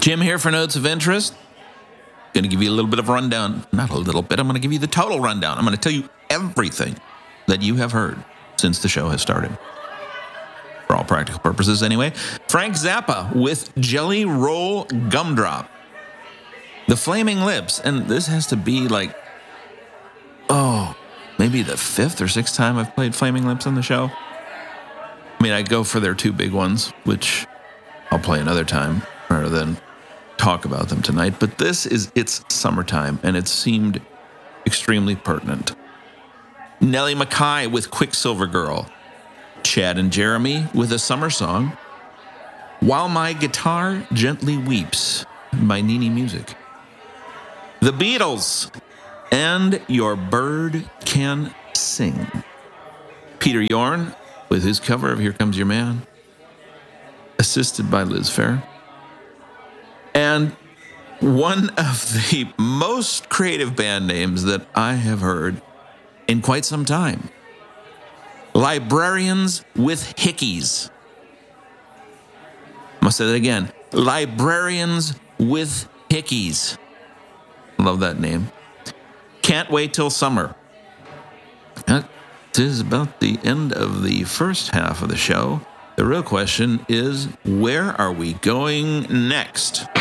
Jim here for Notes of Interest. Going to give you a little bit of a rundown. Not a little bit. I'm going to give you the total rundown. I'm going to tell you everything that you have heard since the show has started. For all practical purposes, anyway. Frank Zappa with Jelly Roll Gumdrop. The Flaming Lips. And this has to be like, maybe the fifth or sixth time I've played Flaming Lips on the show. I mean, I go for their two big ones, which I'll play another time rather than talk about them tonight. But it's summertime, and it seemed extremely pertinent. Nellie McKay with Quicksilver Girl. Chad and Jeremy with A Summer Song. While My Guitar Gently Weeps by Nene Music. The Beatles and Your Bird Can Sing. Peter Yorn with his cover of Here Comes Your Man, assisted by Liz Phair. And one of the most creative band names that I have heard in quite some time. Librarians with Hickeys. I'm going to say that again. Librarians with Hickeys. Love that name. Can't Wait Till Summer. That is about the end of the first half of the show. The real question is, where are we going next?